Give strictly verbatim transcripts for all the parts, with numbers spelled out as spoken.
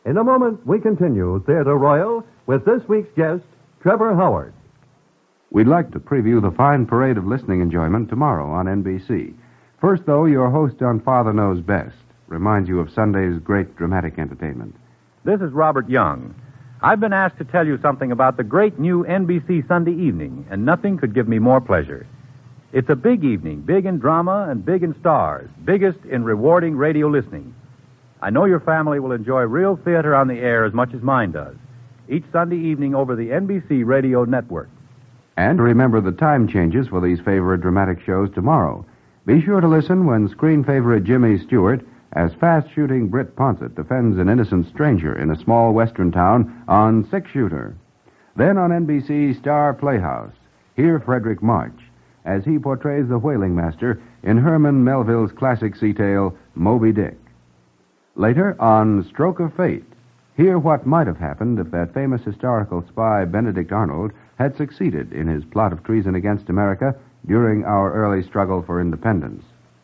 In a moment, we continue Theatre Royal with this week's guest, Trevor Howard. We'd like to preview the fine parade of listening enjoyment tomorrow on N B C. First, though, your host on Father Knows Best reminds you of Sunday's great dramatic entertainment. This is Robert Young. I've been asked to tell you something about the great new N B C Sunday evening, and nothing could give me more pleasure. It's a big evening, big in drama and big in stars, biggest in rewarding radio listening. I know your family will enjoy real theater on the air as much as mine does, each Sunday evening over the N B C radio network. And remember the time changes for these favorite dramatic shows tomorrow. Be sure to listen when screen favorite Jimmy Stewart as fast-shooting Britt Ponsett defends an innocent stranger in a small western town on Six Shooter. Then on N B C Star Playhouse, hear Frederick March as he portrays the whaling master in Herman Melville's classic sea tale, Moby Dick. Later, on Stroke of Fate, hear what might have happened if that famous historical spy Benedict Arnold had succeeded in his plot of treason against America during our early struggle for independence.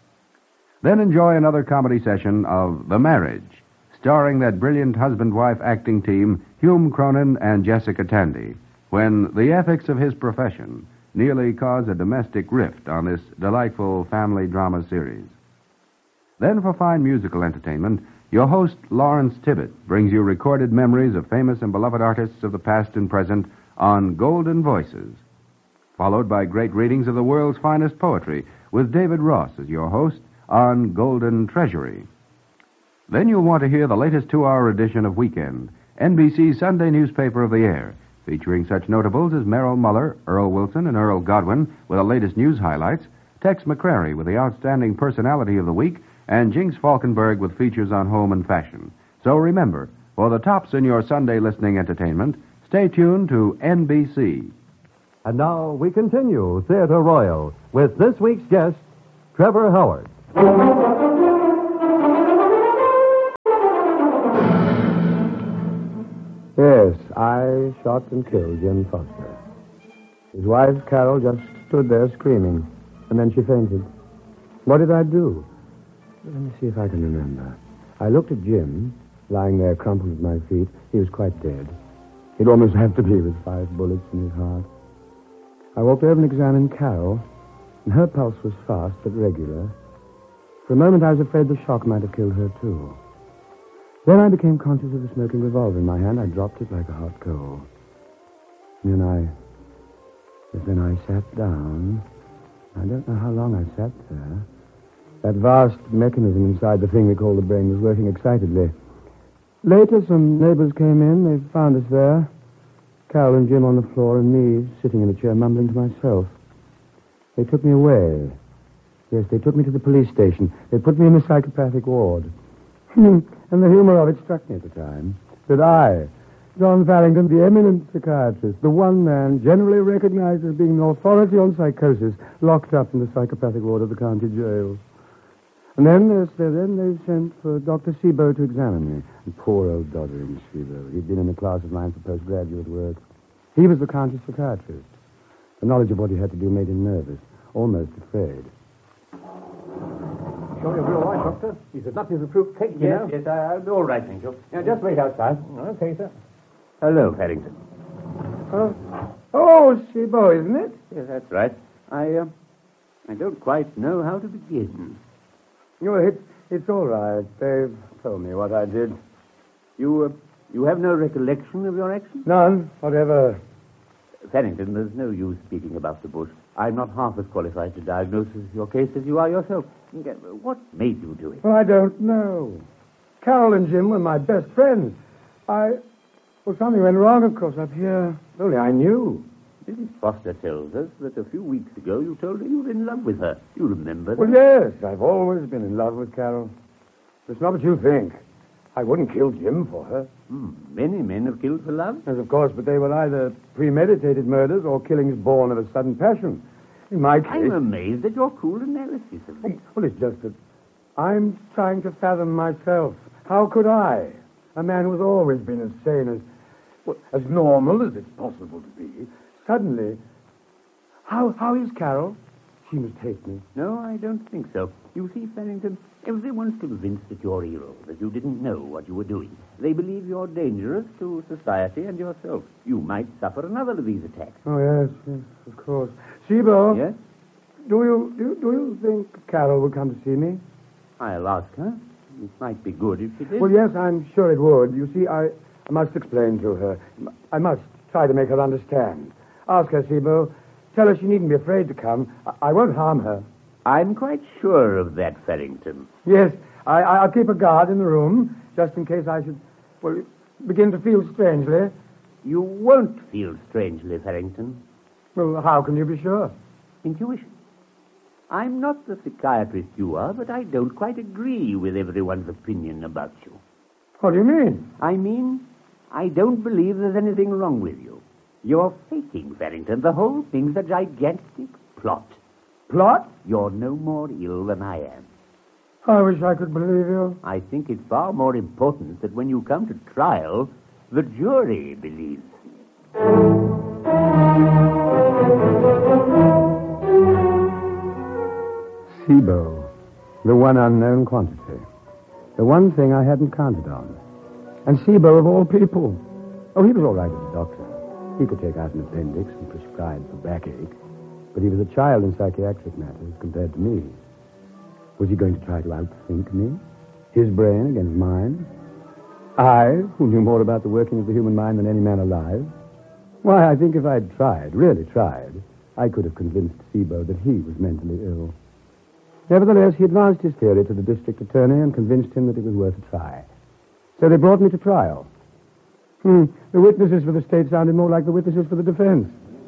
Then enjoy another comedy session of The Marriage, starring that brilliant husband-wife acting team, Hume Cronin and Jessica Tandy, when the ethics of his profession nearly cause a domestic rift on this delightful family drama series. Then for fine musical entertainment, your host, Lawrence Tibbett, brings you recorded memories of famous and beloved artists of the past and present on Golden Voices, followed by great readings of the world's finest poetry with David Ross as your host on Golden Treasury. Then you'll want to hear the latest two-hour edition of Weekend, N B C's Sunday newspaper of the air, featuring such notables as Merrill Muller, Earl Wilson, and Earl Godwin with the latest news highlights, Tex McCrary with the outstanding personality of the week, and Jinx Falkenberg with features on home and fashion. So remember, for the tops in your Sunday listening entertainment, stay tuned to N B C. And now we continue Theatre Royal with this week's guest, Trevor Howard. Yes, I shot and killed Jim Foster. His wife, Carol, just stood there screaming, and then she fainted. What did I do? Let me see if I can remember. I looked at Jim, lying there crumpled at my feet. He was quite dead. He'd almost have to be with five bullets in his heart. I walked over and examined Carol, and her pulse was fast but regular. For a moment, I was afraid the shock might have killed her, too. Then I became conscious of a smoking revolver in my hand. I dropped it like a hot coal. And then I... Then I sat down. I don't know how long I sat there. That vast mechanism inside the thing we call the brain was working excitedly. Later, some neighbors came in. They found us there. Carol and Jim on the floor and me sitting in a chair mumbling to myself. They took me away. Yes, they took me to the police station. They put me in the psychopathic ward. And the humor of it struck me at the time. That I, John Farrington, the eminent psychiatrist, the one man generally recognized as being an authority on psychosis, locked up in the psychopathic ward of the county jail. And then, uh, then they sent for Doctor Seabow to examine me. And poor old doddering Seabow. He'd been in a class of mine for postgraduate work. He was the county psychiatrist. The knowledge of what he had to do made him nervous, almost afraid. Sure you'll be all right, Doctor? He said nothing's a proof cake, you Yes, know? yes, I'll be all right, thank you. Now, just wait outside. Okay, sir. Hello, Farrington. Oh, oh, Seabow, isn't it? Yes, that's right. I, uh, I don't quite know how to begin. Oh, it's, it's all right. They've told me what I did. You, uh, you have no recollection of your action? None, whatever. Farrington, there's no use speaking about the bush. I'm not half as qualified to diagnose your case as you are yourself. What made you do it? Well, I don't know. Carol and Jim were my best friends. I... Well, something went wrong, of course, up here. Only I knew. Missus Foster tells us that a few weeks ago you told her you were in love with her. You remember that? Well, yes, I've always been in love with Carol. It's not what you think. I wouldn't kill Jim for her. Hmm. Many men have killed for love. Yes, of course, but they were either premeditated murders or killings born of a sudden passion. In my case... I'm amazed at your cool analysis of this. Well, it's just that I'm trying to fathom myself. How could I, a man who's always been as sane as... Well, as normal as it's possible to be, suddenly... How, how is Carol? she must hate me. No, I don't think so. You see, Farrington, everyone's convinced that you're ill, that you didn't know what you were doing. They believe you're dangerous to society and yourself. You might suffer another of these attacks. Oh, yes, yes, of course. Sibo? Yes? Do you, do, you- do you think Carol will come to see me? I'll ask her. It might be good if she did. Well, yes, I'm sure it would. You see, I, I must explain to her. I must try to make her understand. Ask her, Sibo. Tell her she needn't be afraid to come. I, I won't harm her. I'm quite sure of that, Farrington. Yes, I, I'll keep a guard in the room, just in case I should, well, begin to feel strangely. You won't feel strangely, Farrington. Well, how can you be sure? Intuition. I'm not the psychiatrist you are, but I don't quite agree with everyone's opinion about you. What do you mean? I mean, I don't believe there's anything wrong with you. You're faking, Farrington. The whole thing's a gigantic plot. Plot? You're no more ill than I am. I wish I could believe you. I think it's far more important that when you come to trial, the jury believes. Sibo, the one unknown quantity. The one thing I hadn't counted on. And Sibo of all people. Oh, he was all right as a doctor. He could take out an appendix and prescribe for backache. But he was a child in psychiatric matters compared to me. Was he going to try to outthink me? His brain against mine? I, who knew more about the working of the human mind than any man alive? Why, I think if I'd tried, really tried, I could have convinced Sibo that he was mentally ill. Nevertheless, he advanced his theory to the district attorney and convinced him that it was worth a try. So they brought me to trial. Hmm, the witnesses for the state sounded more like the witnesses for the defense.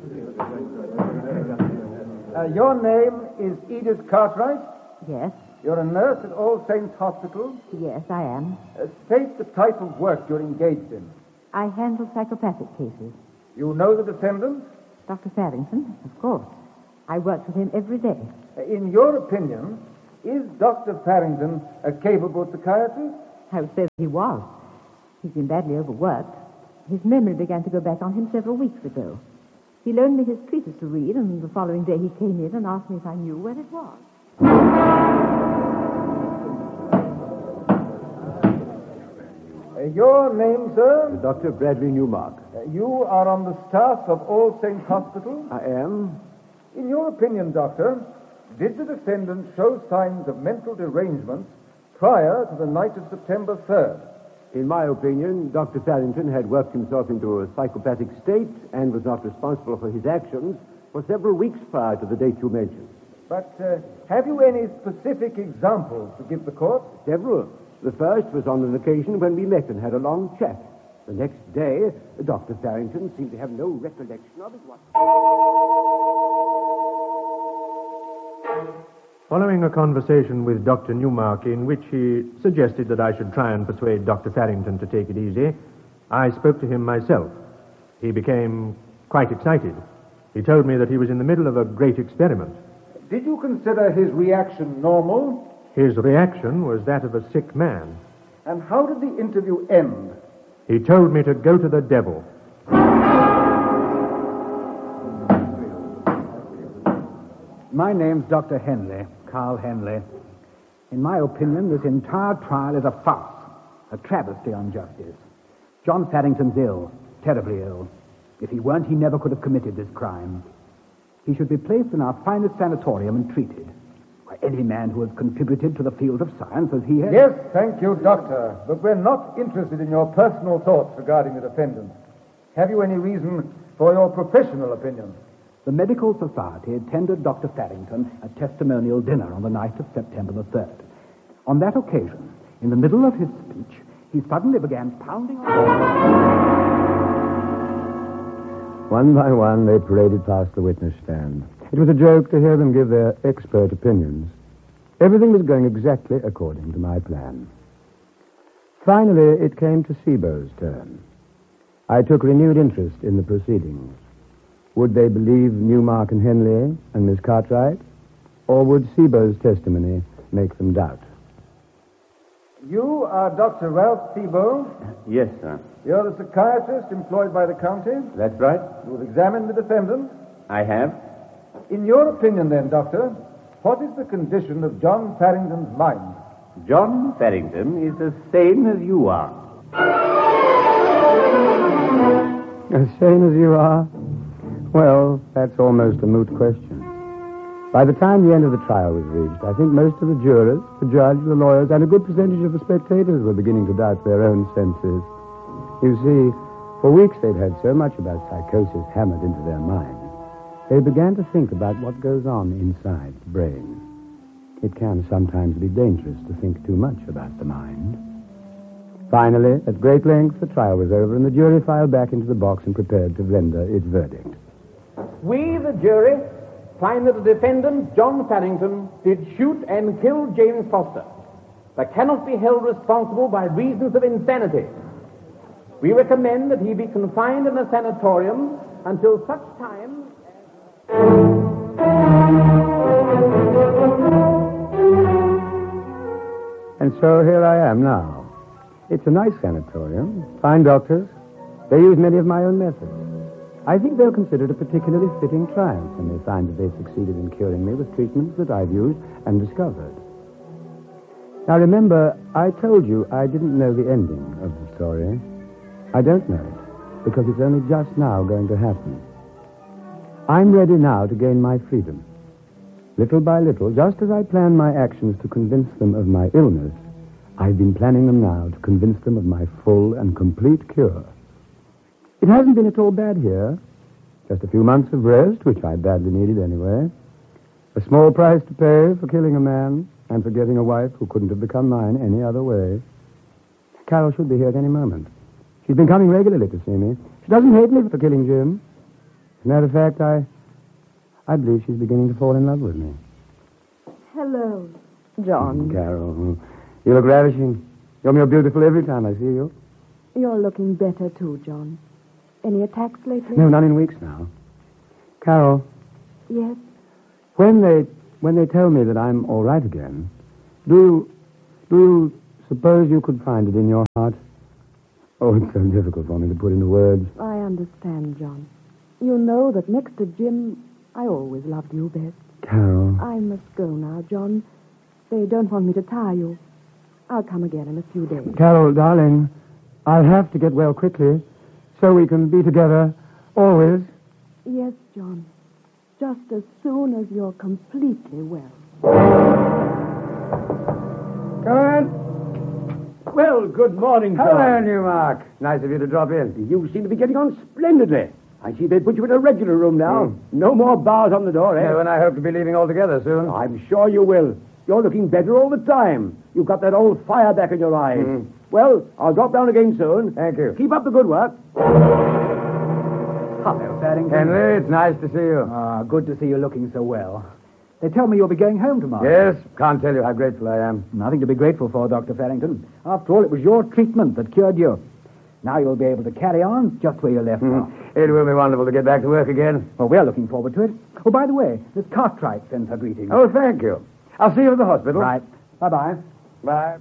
Uh, your name is Edith Cartwright. Yes, You're a nurse at All Saints Hospital. yes, I am. Uh, state the type of work you're engaged in. I handle psychopathic cases. You know the defendant? Doctor Farrington, of course. I work with him every day. Uh, in your opinion, is Doctor Farrington a capable psychiatrist? I would say that he was. He's been badly overworked. His memory began to go back on him several weeks ago. He loaned me his treatise to read, and the following day he came in and asked me if I knew where it was. Uh, your name, sir? Doctor Bradley Newmark. Uh, you are on the staff of All Saints Hospital? I am. In your opinion, Doctor, did the defendant show signs of mental derangement prior to the night of September third? In my opinion, Doctor Farrington had worked himself into a psychopathic state and was not responsible for his actions for several weeks prior to the date you mentioned. But uh, have you any specific examples to give the court? Several. The first was on an occasion when we met and had a long chat. The next day, Doctor Farrington seemed to have no recollection of it whatsoever. Following a conversation with Doctor Newmark in which he suggested that I should try and persuade Doctor Farrington to take it easy, I spoke to him myself. He became quite excited. He told me that he was in the middle of a great experiment. Did you consider his reaction normal? His reaction was that of a sick man. And how did the interview end? He told me to go to the devil. My name's Doctor Henley, Carl Henley. In my opinion, this entire trial is a farce, a travesty on justice. John Farrington's ill, terribly ill. If he weren't, he never could have committed this crime. He should be placed in our finest sanatorium and treated. Why, any man who has contributed to the field of science as he has... Yes, thank you, Doctor. But we're not interested in your personal thoughts regarding the defendant. Have you any reason for your professional opinion? The Medical Society tendered Doctor Farrington a testimonial dinner on the night of September the third. On that occasion, in the middle of his speech, he suddenly began pounding on... One by one, they paraded past the witness stand. It was a joke to hear them give their expert opinions. Everything was going exactly according to my plan. Finally, it came to Sibo's turn. I took renewed interest in the proceedings. Would they believe Newmark and Henley and Miss Cartwright? Or would Sibo's testimony make them doubt? You are Doctor Ralph Sibo. Yes, sir. You're the psychiatrist employed by the county. That's right. You've examined the defendant. I have. In your opinion, then, Doctor, what is the condition of John Farrington's mind? John Farrington is as sane as you are. As sane as you are? Well, that's almost a moot question. By the time the end of the trial was reached, I think most of the jurors, the judge, the lawyers, and a good percentage of the spectators were beginning to doubt their own senses. You see, for weeks they'd heard so much about psychosis hammered into their minds, they began to think about what goes on inside the brain. It can sometimes be dangerous to think too much about the mind. Finally, at great length, the trial was over, and the jury filed back into the box and prepared to render its verdict. We, the jury, find that the defendant, John Farrington, did shoot and kill James Foster, but cannot be held responsible by reasons of insanity. We recommend that he be confined in a sanatorium until such time And so here I am now. It's a nice sanatorium, fine doctors. They use many of my own methods. I think they'll consider it a particularly fitting triumph when they find that they've succeeded in curing me with treatments that I've used and discovered. Now remember, I told you I didn't know the ending of the story. I don't know it, because it's only just now going to happen. I'm ready now to gain my freedom. Little by little, just as I plan my actions to convince them of my illness, I've been planning them now to convince them of my full and complete cure. It hasn't been at all bad here. Just a few months of rest, which I badly needed anyway. A small price to pay for killing a man and for getting a wife who couldn't have become mine any other way. Carol should be here at any moment. She's been coming regularly to see me. She doesn't hate me for killing Jim. As a matter of fact, I... I believe she's beginning to fall in love with me. Hello, John. Carol, you look ravishing. You're more beautiful every time I see you. You're looking better, too, John. Any attacks lately? No, none in weeks now. Carol. Yes? When they when they tell me that I'm all right again, do you, do you suppose you could find it in your heart? Oh, it's so difficult for me to put into words. I understand, John. You know that next to Jim, I always loved you best. Carol. I must go now, John. They don't want me to tire you. I'll come again in a few days. Carol, darling, I'll have to get well quickly so we can be together always. Yes, John. Just as soon as you're completely well. Come in. Well, good morning, John. Hello, Newmark. Nice of you to drop in. You seem to be getting on splendidly. I see they put you in a regular room now. Mm. No more bars on the door, eh? No, and I hope to be leaving altogether soon. I'm sure you will. You're looking better all the time. You've got that old fire back in your eyes. Mm. Well, I'll drop down again soon. Thank you. Keep up the good work. Hello, Farrington. Henry, it's nice to see you. Ah, good to see you looking so well. They tell me you'll be going home tomorrow. Yes, can't tell you how grateful I am. Nothing to be grateful for, Doctor Farrington. After all, it was your treatment that cured you. Now you'll be able to carry on just where you left off. It will be wonderful to get back to work again. Well, we're looking forward to it. Oh, by the way, Miss Cartwright sends her greetings. Oh, thank you. I'll see you at the hospital. Right. Bye-bye. Bye.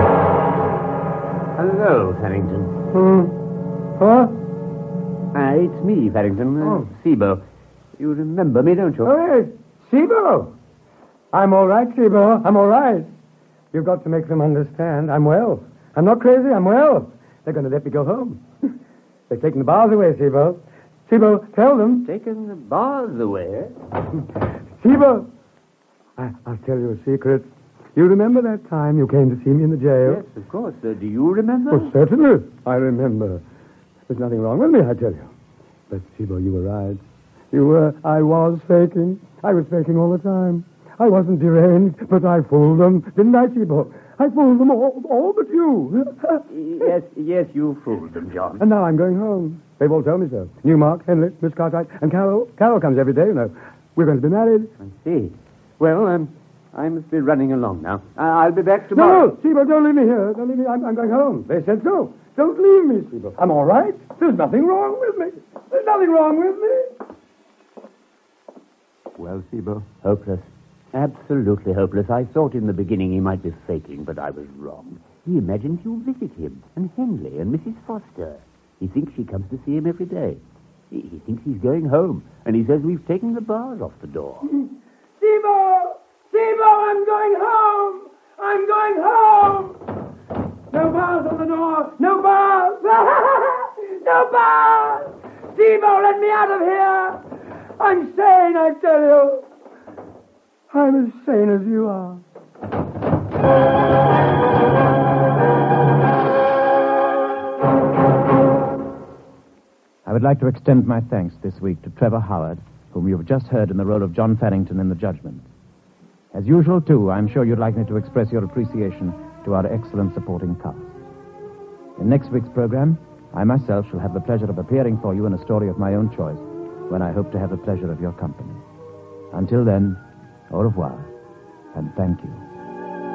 Hello, Farrington. Hmm. Huh? Ah, it's me, Farrington. Uh, Oh. Sibo. You remember me, don't you? Oh, yes. Sibo. I'm all right, Sibo. I'm all right. You've got to make them understand. I'm well. I'm not crazy. I'm well. They're going to let me go home. They've taken the bars away, Sibo. Sibo, tell them. Taken the bars away? Sibo. I, I'll tell you a secret. You remember that time you came to see me in the jail? Yes, of course. Uh, do you remember? Oh, certainly. I remember. There's nothing wrong with me, I tell you. But, Sibo, you were right. You were. I was faking. I was faking all the time. I wasn't deranged, but I fooled them. Didn't I, Sibo? I fooled them all, all but you. yes, yes, you fooled them, John. And now I'm going home. They've all told me so. Newmark, Henley, Miss Cartwright, and Carol. Carol comes every day, you know. We're going to be married. I see. Well, um, I must be running along now. I- I'll be back tomorrow. No, Sibo, don't leave me here. Don't leave me. I'm, I'm going home. They said so. Don't leave me, Sibo. I'm all right. There's nothing wrong with me. There's nothing wrong with me. Well, Sibo? Hopeless. Absolutely hopeless. I thought in the beginning he might be faking, but I was wrong. He imagines you visit him, and Henley, and Missus Foster. He thinks she comes to see him every day. He, he thinks he's going home, and he says we've taken the bars off the door. Sibo! Sibo, I'm going home! I'm going home! No bars on the door! No bars! No bars! Sibo, let me out of here! I'm sane, I tell you. I'm as sane as you are. I would like to extend my thanks this week to Trevor Howard, whom you have just heard in the role of John Farrington in The Judgment. As usual, too, I'm sure you'd like me to express your appreciation to our excellent supporting cast. In next week's program, I myself shall have the pleasure of appearing for you in a story of my own choice, when I hope to have the pleasure of your company. Until then, au revoir, and thank you.